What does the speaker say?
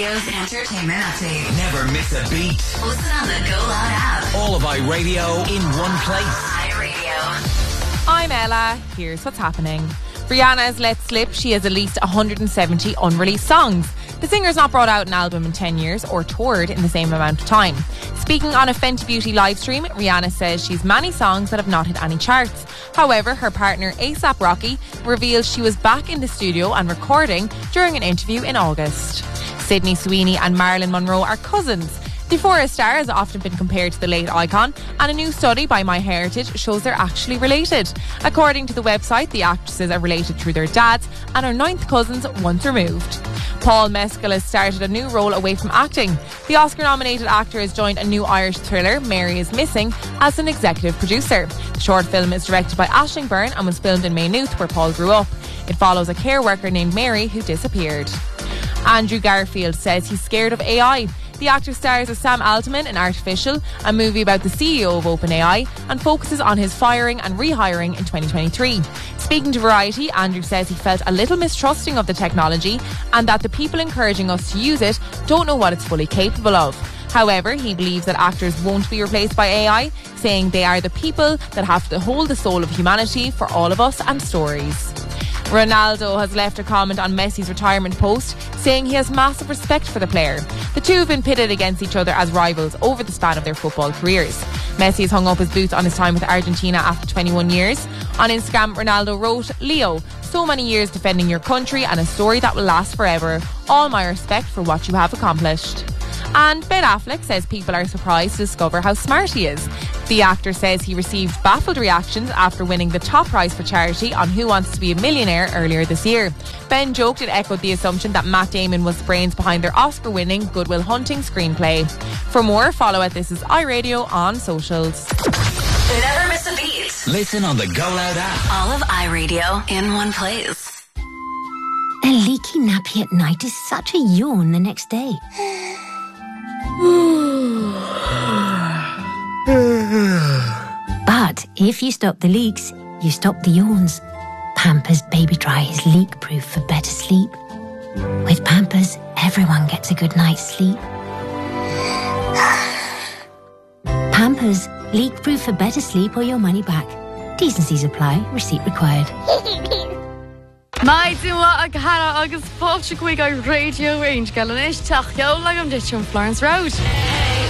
Entertainment Update. Never miss a beat. Listen on the Go Loud app. All of iRadio in one place. iRadio. I'm Ella. Here's what's happening. Rihanna has let slip she has at least 170 unreleased songs. The singer's not brought out an album in 10 years or toured in the same amount of time. Speaking on a Fenty Beauty livestream, Rihanna says she's many songs that have not hit any charts. However, her partner A$AP Rocky revealed she was back in the studio and recording during an interview in August. Sydney Sweeney and Marilyn Monroe are cousins. The Forest star has often been compared to the late icon, and a new study by MyHeritage shows they're actually related. According to the website, the actresses are related through their dads and are ninth cousins once removed. Paul Mescal has started a new role away from acting. The Oscar-nominated actor has joined a new Irish thriller, Mary is Missing, as an executive producer. The short film is directed by Aisling Byrne and was filmed in Maynooth, where Paul grew up. It follows a care worker named Mary who disappeared. Andrew Garfield says he's scared of AI. The actor stars as Sam Altman in Artificial, a movie about the CEO of OpenAI, and focuses on his firing and rehiring in 2023. Speaking to Variety, Andrew says he felt a little mistrusting of the technology and that the people encouraging us to use it don't know what it's fully capable of. However, he believes that actors won't be replaced by AI, saying they are the people that have to hold the soul of humanity for all of us and stories. Ronaldo has left a comment on Messi's retirement post, saying he has massive respect for the player. The two have been pitted against each other as rivals over the span of their football careers. Messi has hung up his boots on his time with Argentina after 21 years. On Instagram, Ronaldo wrote, "Leo, so many years defending your country and a story that will last forever. All my respect for what you have accomplished." And Ben Affleck says people are surprised to discover how smart he is. The actor says he received baffled reactions after winning the top prize for charity on Who Wants to Be a Millionaire earlier this year. Ben joked and echoed the assumption that Matt Damon was the brains behind their Oscar-winning Good Will Hunting screenplay. For more, follow at This Is iRadio on socials. Never miss a beat. Listen on the Go Loud app. All of iRadio in one place. A leaky nappy at night is such a yawn the next day. But if you stop the leaks, you stop the yawns. Pampers Baby Dry is leak-proof for better sleep. With Pampers, everyone gets a good night's sleep. Pampers, leak-proof for better sleep or your money back. T&Cs apply. Receipt required. Mai dua a cara agus fáilte chuig a radio range galanish tachio like I'm ditching Florence Road.